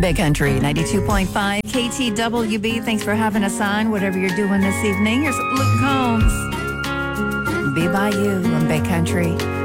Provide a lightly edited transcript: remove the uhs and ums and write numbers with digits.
Bay Country 92.5 KTWB. Thanks for having us on, whatever you're doing this evening. Here's Luke Combs. Be by you in Bay Country.